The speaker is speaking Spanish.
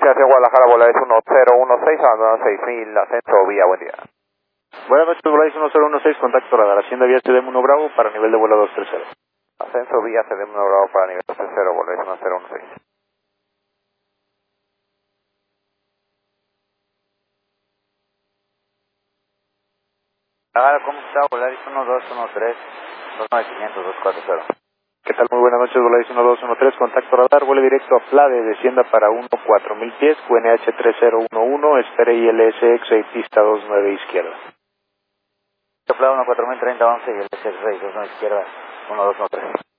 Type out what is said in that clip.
hacia Guadalajara, Volaris 1016, abandonado 6000, ascenso vía, buen día. Buenas noches, Volaris 1016, contacto radar, Hacienda Vía CDM1 Bravo para nivel de vuelo 230. Ascenso vía CDM1 Bravo para nivel 230, Volaris 1016. ¿Cómo está? Volaris 1213, 29500, 240. ¿Qué tal? Muy buenas noches, Volaris 1213, contacto radar, vuelo directo a FLADE, descienda para 14000 pies, QNH 3011, espere ILS exit pista 29 izquierda. Soplado 14030, 11 y el S6, 29 izquierda, 1213.